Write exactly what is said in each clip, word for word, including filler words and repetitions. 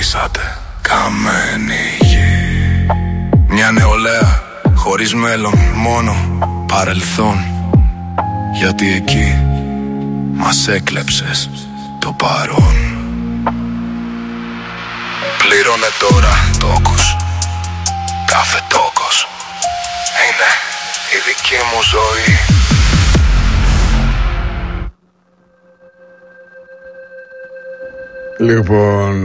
χτίσατε καμένη γη. Μια νεολαία χωρίς μέλλον, μόνο παρελθόν. Γιατί εκεί μας έκλεψες το παρόν. Πλήρωνε τώρα τόκους. Κάθε τόκος είναι η δική μου ζωή. Λοιπόν,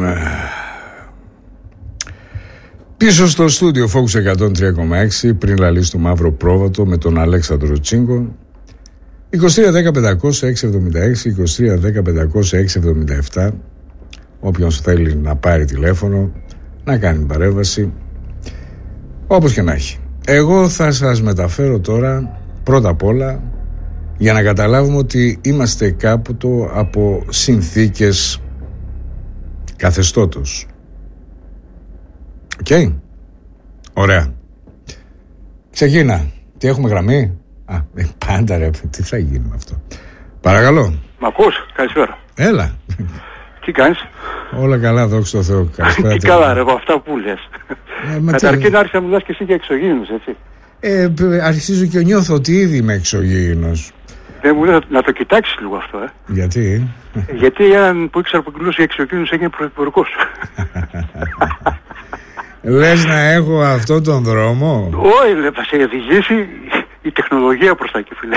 πίσω στο στούντιο Focus εκατόν τρία κόμμα έξι, πριν λαλείς το μαύρο πρόβατο με τον Αλέξανδρο Τσίγκο. είκοσι τρία δέκα πεντακόσια έξι εβδομήντα έξι, είκοσι τρία δέκα πεντακόσια έξι εβδομήντα επτά. Όποιος θέλει να πάρει τηλέφωνο, να κάνει παρέμβαση, όπως και να έχει. Εγώ θα σας μεταφέρω τώρα πρώτα απ' όλα, για να καταλάβουμε ότι είμαστε κάποτε από συνθήκες καθεστώτος. Οκ. Okay. Ωραία. Ξεκίνα. Τι έχουμε γραμμή? Α, πάντα ρε, τι θα γίνει με αυτό. Παρακαλώ. Μ' ακούς? Καλησπέρα. Έλα. Τι κάνεις? Όλα καλά, δόξα τω Θεώ. Καλησπέρα. Τι καλά ρε, από αυτά που λες. Ε, Καταρχήν άρχισα να μιλάς και εσύ για εξωγήινους, έτσι. Ε, αρχίζω και νιώθω ότι ήδη είμαι εξωγήινος. Δεν μου λες να το κοιτάξεις λίγο αυτό, ε. Γιατί? Γιατί έναν που ήξερα που μιλούσε για εξωγήινους έγινε πρωθυπουργός. Λες να έχω αυτόν τον δρόμο? Όχι, θα σε οδηγήσει η τεχνολογία προς τα εκεί, φίλε.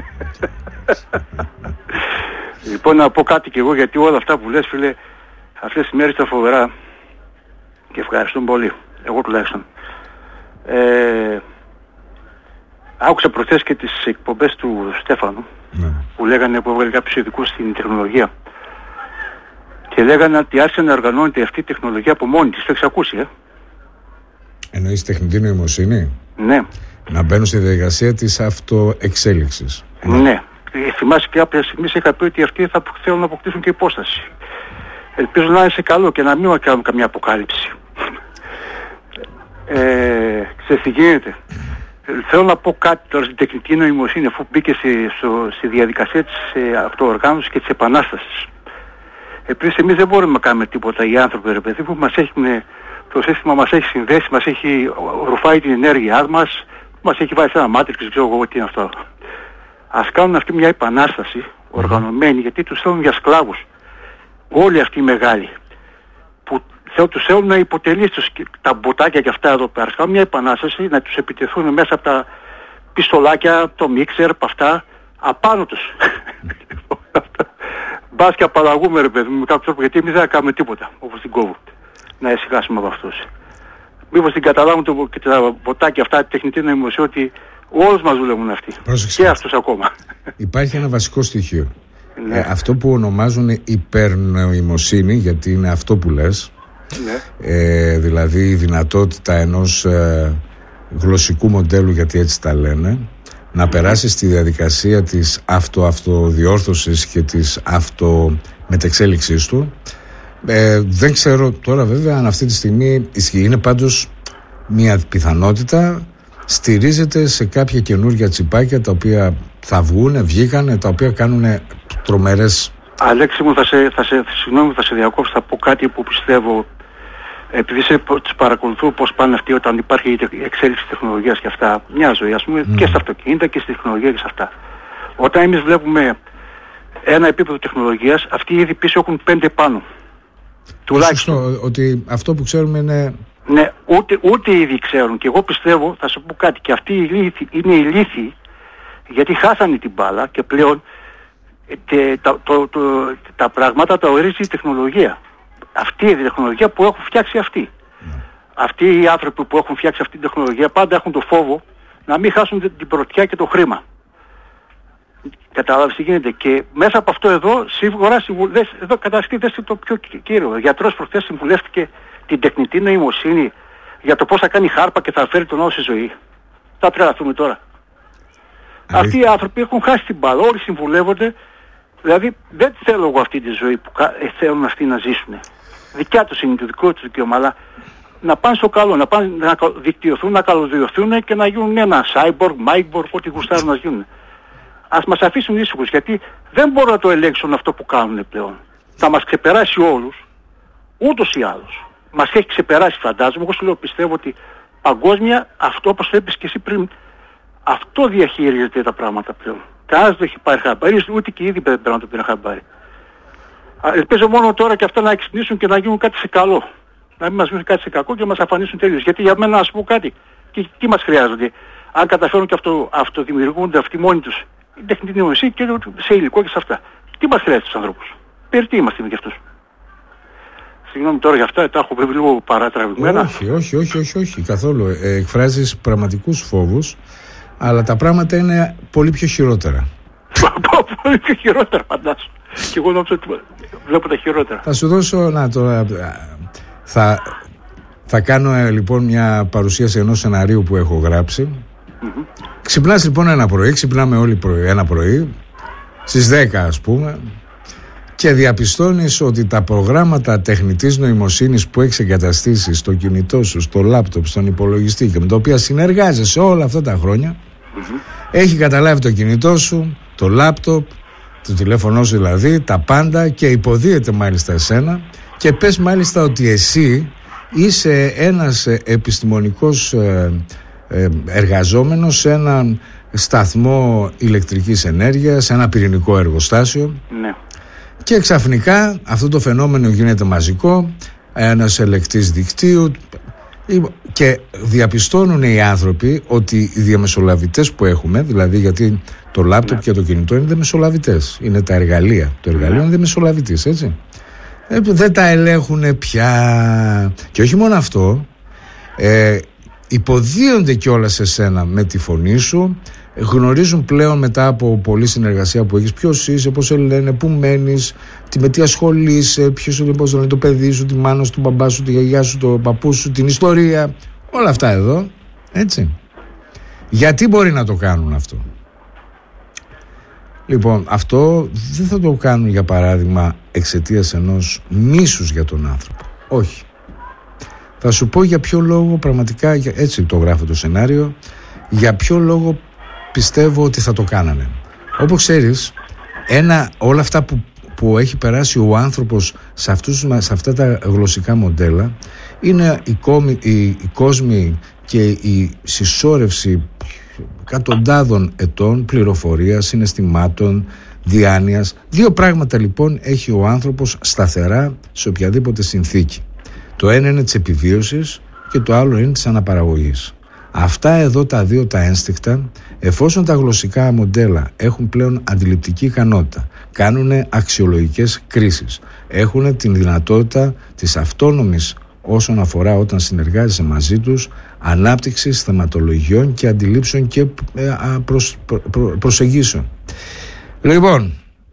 Λοιπόν, να πω κάτι κι εγώ, γιατί όλα αυτά που λες, φίλε, αυτές τις μέρες ήταν φοβερά και ευχαριστούμε πολύ, εγώ τουλάχιστον. Ε, άκουσα προχθές και τις εκπομπές του Στέφανου, ναι, που λέγανε, που έβγαλε κάποιους ειδικούς στην τεχνολογία και λέγανε ότι άρχισε να οργανώνεται αυτή η τεχνολογία από μόνη της. Το έχεις ακούσει, ε? Εννοείς τεχνητή νοημοσύνη? Ναι. Να μπαίνουν στη διαδικασία της αυτοεξέλιξης. Ναι. Ε, θυμάσαι και κάποια στιγμή είχα πει ότι αυτοί θα θέλουν να αποκτήσουν και υπόσταση. Ελπίζω να είναι σε καλό και να μην κάνουν καμιά αποκάλυψη. ε, ξέρεις τι γίνεται? Ε, θέλω να πω κάτι τώρα στην τεχνητή νοημοσύνη, αφού μπήκε στη, στο, στη διαδικασία της ε, αυτοοργάνωσης και της επανάστασης. Επίσης εμείς δεν μπορούμε να κάνουμε τίποτα οι άνθρωποι, ρε παιδί, που μας έχουν, το σύστημα μας έχει συνδέσει, μας έχει ρουφάει την ενέργειά μας, μας έχει βάλει σε ένα μάτριξ, ξέρω εγώ τι είναι αυτό. Ας κάνουν αυτή μια επανάσταση οργανωμένη, γιατί τους θέλουν για σκλάβους. Όλοι αυτοί οι μεγάλοι που θέλουν, τους θέλουν να υποτελείς τους, τα μποτάκια και αυτά εδώ πέρα. Ας κάνουν μια επανάσταση, να τους επιτεθούν μέσα από τα πιστολάκια, το μίξερ, από αυτά, απάνω τους. Μπας και απαλλαγούμε, ρε παιδί μου, με κάποιο τρόπο, γιατί εμείς δεν θα κάνουμε τίποτα, όπως την κόβω. Να ησυχάσουμε από αυτούς. Μήπως την καταλάβουν το, και τα μποτάκια αυτά, τη τεχνητή νοημοσύνη, ότι όλους μας δουλεύουν αυτοί. Πρόσεξε. Και αυτούς ακόμα. Υπάρχει ένα βασικό στοιχείο. Ναι. Ε, αυτό που ονομάζουν υπερνοημοσύνη, γιατί είναι αυτό που λες, ναι, ε, δηλαδή η δυνατότητα ενός ε, γλωσσικού μοντέλου, γιατί έτσι τα λένε, να περάσει στη διαδικασία της αυτο-αυτοδιόρθωσης και της αυτομετεξέλιξής του. Ε, δεν ξέρω τώρα βέβαια αν αυτή τη στιγμή ισχύει. Είναι πάντως μια πιθανότητα. Στηρίζεται σε κάποια καινούργια τσιπάκια τα οποία θα βγούνε, βγήκανε, τα οποία κάνουν τρομερές. Αλέξη μου, θα σε, θα σε, συγγνώμη, θα σε διακόψω, θα πω κάτι που πιστεύω, επειδή σε, τους παρακολουθώ πώς πάνε αυτοί όταν υπάρχει η εξέλιξη της τεχνολογίας και αυτά, μια ζωή, ας πούμε, mm. και στα αυτοκίνητα και στη τεχνολογία και σε αυτά. Όταν εμείς βλέπουμε ένα επίπεδο τεχνολογίας, αυτοί ήδη πίσω έχουν πέντε πάνω. Τουλάχιστον. Σωστό, ότι αυτό που ξέρουμε είναι... Ναι, ούτε, ούτε ήδη ξέρουν. Και εγώ πιστεύω, θα σου πω κάτι, και αυτοί οι λύθοι, είναι οι λύθοι, γιατί χάσανε την μπάλα και πλέον και τα, το, το, τα πράγματα τα ορίζει η τεχνολογία. Αυτή η τεχνολογία που έχουν φτιάξει αυτοί. Mm. Αυτοί οι άνθρωποι που έχουν φτιάξει αυτή την τεχνολογία πάντα έχουν το φόβο να μην χάσουν την πρωτιά και το χρήμα. Κατάλαβες τι γίνεται? Και μέσα από αυτό εδώ, σίγουρα συμβουλεύει, εδώ καταστήθηκε το πιο κύριο. Ο γιατρός προχθές συμβουλεύτηκε την τεχνητή νοημοσύνη για το πώς θα κάνει χάρπα και θα φέρει τον άλλο στη ζωή. Θα τρελαθούμε τώρα. Αλήθεια. Αυτοί οι άνθρωποι έχουν χάσει την μπάλα, όλοι συμβουλεύονται. Δηλαδή δεν θέλω εγώ αυτή τη ζωή που θέλουν αυτοί να ζήσουν. Δικιά τους είναι το δικό τους δικαίωμα, αλλά να πάνε στο καλό, να, πάνε, να δικτυωθούν, να καλωδιωθούν και να γίνουν ένα cyborg, myborg, ό,τι γουστάρουν να γίνουν. Ας μας αφήσουν ήσυχους, γιατί δεν μπορούν να το ελέγξουν αυτό που κάνουν πλέον. Θα μας ξεπεράσει όλους, ούτως ή άλλως. μας έχει ξεπεράσει, φαντάζομαι. Εγώ σου λέω, πιστεύω ότι παγκόσμια αυτό, όπως το είπες και εσύ πριν, αυτό διαχειρίζεται τα πράγματα πλέον. Κανένας δεν έχει πάρει χαμπάρι, ούτε και οι ίδιοι πρέπει να το πήραν χαμπάρι. Ελπίζω μόνο τώρα και αυτά να εξυπνήσουν και να γίνουν κάτι σε καλό. Να μην μας βγουν κάτι σε κακό και να μας αφανίσουν τελείως. Γιατί για μένα, να σου πω κάτι, και τι μας χρειάζονται. Αν καταφέρουν και αυτό, αυτοδημιουργούνται αυτοί μόνοι τους, η τεχνητή νοημοσύνη και σε υλικό και σε αυτά. Τι μας χρειάζεται τους ανθρώπους. Περί τι είμαστε με κι αυτούς. Συγγνώμη τώρα για αυτά, τα έχω λίγο παρατραβηγμένα. Όχι, όχι, όχι, όχι, όχι καθόλου. Ε, εκφράζεις πραγματικούς φόβους, αλλά τα πράγματα είναι πολύ πιο χειρότερα. Πολύ πιο χειρότερα, φαντάσου. Και εγώ νόμιζα ότι βλέπω τα χειρότερα. Θα σου δώσω, να τώρα, θα, θα κάνω ε, λοιπόν μια παρουσίαση ενός σεναρίου που έχω γράψει. Mm-hmm. Ξυπνάς λοιπόν ένα πρωί, ξυπνάμε όλοι πρωί, ένα πρωί, στις δέκα ας πούμε, και διαπιστώνεις ότι τα προγράμματα τεχνητής νοημοσύνης που έχεις εγκαταστήσει στο κινητό σου, στο λάπτοπ, στον υπολογιστή και με τα οποία συνεργάζεσαι όλα αυτά τα χρόνια, mm-hmm. έχει καταλάβει το κινητό σου, το λάπτοπ, το τηλέφωνο σου δηλαδή, τα πάντα, και υποδίεται μάλιστα εσένα, και πες μάλιστα ότι εσύ είσαι ένας επιστημονικός ε, ε, εργαζόμενος σε έναν σταθμό ηλεκτρικής ενέργειας, σε ένα πυρηνικό εργοστάσιο. Ναι. Και ξαφνικά αυτό το φαινόμενο γίνεται μαζικό, ένας ελεκτής δικτύου, και διαπιστώνουν οι άνθρωποι ότι οι διαμεσολαβητές που έχουμε, δηλαδή γιατί το λάπτοπ ναι. και το κινητό είναι διαμεσολαβητές, είναι τα εργαλεία, το εργαλείο ναι. είναι διαμεσολαβητής, έτσι, ε, δεν τα ελέγχουν πια. Και όχι μόνο αυτό, ε, υποδίονται κιόλας σε σένα με τη φωνή σου, γνωρίζουν πλέον μετά από πολλή συνεργασία που έχεις ποιος είσαι, πώς σε λένε, πού μένεις, τι, με τι ασχολείσαι, ποιος είναι, πώς λένε, το παιδί σου, τη μάνα σου, τον μπαμπά σου, τη γιαγιά σου, τον παππού σου, την ιστορία, όλα αυτά εδώ, έτσι. Γιατί μπορεί να το κάνουν αυτό? Λοιπόν, αυτό δεν θα το κάνουν για παράδειγμα εξαιτίας ενός μίσους για τον άνθρωπο. Όχι. Θα σου πω για ποιο λόγο πραγματικά, έτσι το γράφω το σενάριο, για ποιο λόγο πιστεύω ότι θα το κάνανε. Όπως ξέρεις, ένα, όλα αυτά που, που έχει περάσει ο άνθρωπος σε, αυτούς, σε αυτά τα γλωσσικά μοντέλα είναι η, κόμη, η, η κόσμη και η συσσόρευση εκατοντάδων ετών πληροφορίας, συναισθημάτων, διάνοιας. Δύο πράγματα λοιπόν έχει ο άνθρωπος σταθερά σε οποιαδήποτε συνθήκη. Το ένα είναι της επιβίωσης και το άλλο είναι της αναπαραγωγής. Αυτά εδώ τα δύο τα ένστικτα, εφόσον τα γλωσσικά μοντέλα έχουν πλέον αντιληπτική ικανότητα, κάνουν αξιολογικές κρίσεις, έχουν την δυνατότητα της αυτόνομης όσον αφορά όταν συνεργάζεσαι μαζί τους, ανάπτυξης θεματολογιών και αντιλήψεων και προς, προ, προσεγγίσεων. Λοιπόν,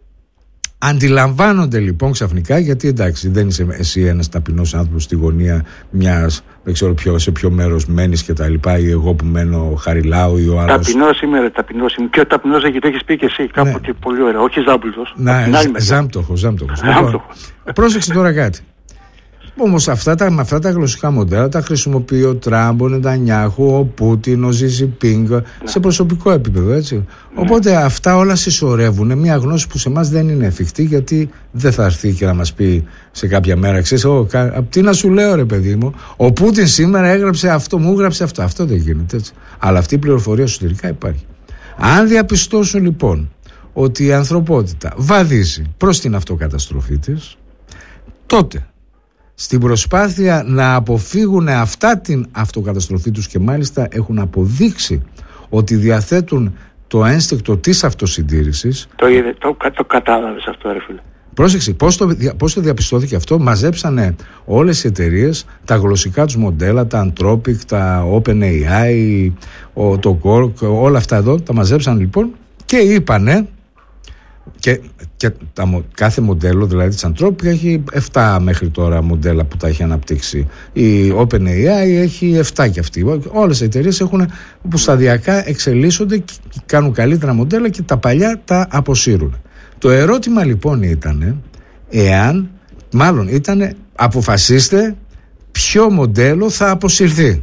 αντιλαμβάνονται λοιπόν ξαφνικά, γιατί εντάξει δεν είσαι εσύ ένας ταπεινός άνθρωπος στη γωνία μιας, δεν ξέρω ποιο, σε ποιο μέρος μένεις και τα λοιπά, ή εγώ που μένω Χαριλάου ή ο άλλος. Ταπεινός είμαι ρε, ταπεινός είμαι. Και ο ταπεινός έχει, το έχεις πει και εσύ κάποτε, ναι. Πολύ ωραία, όχι Ζάμπλουτος. Ναι, Ζάμπτοχος, Ζάμπτοχος. Λοιπόν, πρόσεξε τώρα κάτι. Όμως αυτά τα, με αυτά τα γλωσσικά μοντέλα τα χρησιμοποιεί ο Τραμπ, ο Νετανιάχου, ο Πούτιν, ο Ζι Πινγκ, ναι. σε προσωπικό επίπεδο, έτσι. Ναι. Οπότε αυτά όλα συσσωρεύουν μια γνώση που σε εμάς δεν είναι εφικτή, γιατί δεν θα έρθει και να μας πει σε κάποια μέρα, ξέρεις, oh, κα, τι να σου λέω ρε παιδί μου, ο Πούτιν σήμερα έγραψε αυτό, μου έγραψε αυτό. Αυτό δεν γίνεται, έτσι. Αλλά αυτή η πληροφορία εσωτερικά υπάρχει. Αν διαπιστώσουν λοιπόν ότι η ανθρωπότητα βαδίζει προς την αυτοκαταστροφή της, τότε στην προσπάθεια να αποφύγουν αυτά την αυτοκαταστροφή τους, και μάλιστα έχουν αποδείξει ότι διαθέτουν το ένστικτο της αυτοσυντήρησης. Το, το, το κατάλαβες αυτό ρε φίλε. Πρόσεξε, πώς το, πώς το διαπιστώθηκε αυτό? Μαζέψανε όλες οι εταιρείες τα γλωσσικά τους μοντέλα, τα Anthropic, τα OpenAI, το Gork, όλα αυτά εδώ τα μαζέψαν λοιπόν και είπανε, και, και τα, κάθε μοντέλο δηλαδή της Anthropic έχει επτά μέχρι τώρα μοντέλα που τα έχει αναπτύξει, η OpenAI έχει επτά και αυτή, όλες οι εταιρείες έχουν, που σταδιακά εξελίσσονται και κάνουν καλύτερα μοντέλα και τα παλιά τα αποσύρουν. Το ερώτημα λοιπόν ήταν εάν, μάλλον ήταν αποφασίστε ποιο μοντέλο θα αποσυρθεί.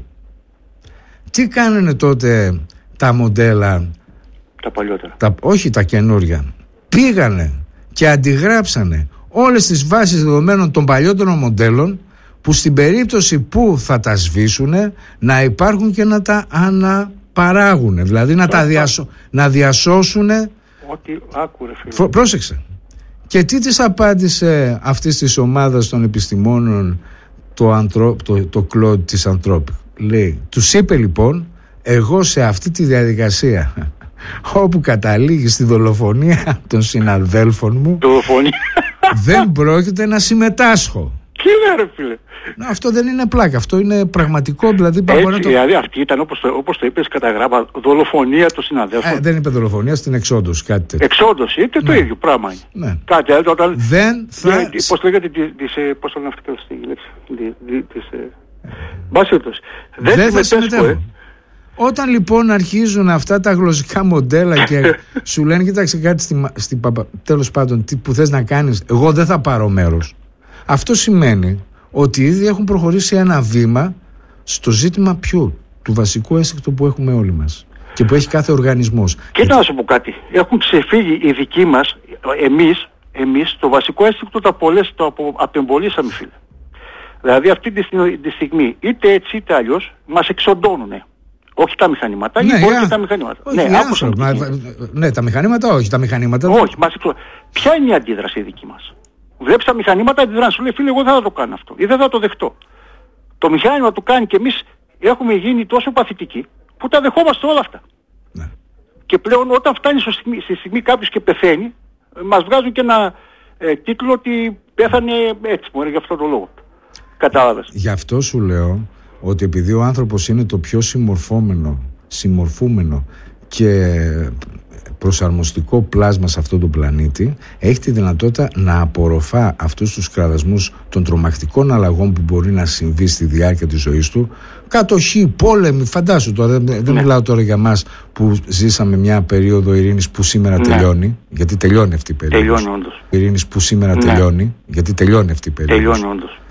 Τι κάνανε τότε τα μοντέλα, τα παλιότερα, τα, όχι τα καινούρια, πήγανε και αντιγράψανε όλες τις βάσεις δεδομένων των παλιότερων μοντέλων που στην περίπτωση που θα τα σβήσουν να υπάρχουν και να τα αναπαράγουν, δηλαδή να, τα διασω... να διασώσουν. Ό,τι άκουρε, φίλε. Πρόσεξε. Και τι της απάντησε αυτής της ομάδας των επιστημόνων το, ανθρω... το, το Κλοντ της Ανθρώπικ? Λέει, τους είπε λοιπόν, εγώ σε αυτή τη διαδικασία όπου καταλήγει στη δολοφονία των συναδέλφων μου δεν πρόκειται να συμμετάσχω. Τι λέει, ρε φίλε? Να, αυτό δεν είναι πλάκα, αυτό είναι πραγματικό. Δηλαδή, έτσι, το... δηλαδή αυτή ήταν, όπως το, όπως το είπες κατά γράμμα, δολοφονία των συναδέλφων. Ε, δεν είπε δολοφονία, στην εξόντωση, κάτι τέτοιο. Εξόντωση, είτε ναι. το ίδιο πράγμα είναι. Ναι. Κάτι άλλο, όταν... Δεν θα... Πώς το λέγατε, πώς το λένε αυτή τη λέξη, της... Μπάσιωτος. Δεν, δεν θα συμμετέχω. Ε. Όταν λοιπόν αρχίζουν αυτά τα γλωσσικά μοντέλα και σου λένε, κοίταξε κάτι στη, στη, τέλος πάντων, τι που θες να κάνεις, εγώ δεν θα πάρω μέρος. Αυτό σημαίνει ότι ήδη έχουν προχωρήσει ένα βήμα στο ζήτημα ποιου? Του βασικού ένστικτου που έχουμε όλοι μας και που έχει κάθε οργανισμός. Κοίτα να σου πω κάτι. Έχουν ξεφύγει οι δικοί μας, εμείς, εμείς το βασικό ένστικτο το, απολές, το απο, απεμπολίσαμε, φίλε. Δηλαδή αυτή τη, τη στιγμή, είτε έτσι είτε αλλιώς, μας εξοντώνουνε. Όχι τα μηχανήματα, ναι, ή μπορεί και τα μηχανήματα. Όχι, ναι, άκουσα. Μα, ναι, τα μηχανήματα όχι, τα μηχανήματα... Όχι, μας εξοντώνουν. Ποια είναι η αντίδραση η δική μας? Βλέπεις τα μηχανήματα, αντιδράνε, σου λέει, φίλε, εγώ δεν θα το κάνω αυτό ή δεν θα το δεχτώ. Το μηχάνημα το κάνει και εμείς έχουμε γίνει τόσο παθητικοί που τα δεχόμαστε όλα αυτά. Ναι. Και πλέον όταν φτάνει στη στιγμή, στη στιγμή κάποιος και πεθαίνει, μας βγάζουν και ένα ε, τίτλο ότι πέθανε έτσι, μόνο για αυτόν τον λόγο. Κατάλαβες? Γι' αυτό σου λέω ότι επειδή ο άνθρωπος είναι το πιο συμμορφόμενο, συμμορφούμενο και προσαρμοστικό πλάσμα σε αυτόν τον πλανήτη, έχει τη δυνατότητα να απορροφά αυτούς τους κραδασμούς των τρομακτικών αλλαγών που μπορεί να συμβεί στη διάρκεια της ζωής του. Κατοχή, πόλεμοι, φαντάσου τώρα, δεν, δεν ναι. μιλάω τώρα για μας που ζήσαμε μια περίοδο ειρήνης που σήμερα ναι. τελειώνει, γιατί τελειώνει αυτή η περίοδος. Τελειώνει όντως. Ειρήνης που σήμερα ναι. τελειώνει, γιατί τελειώνει αυτή η περίοδος. Τελειώνει όντως.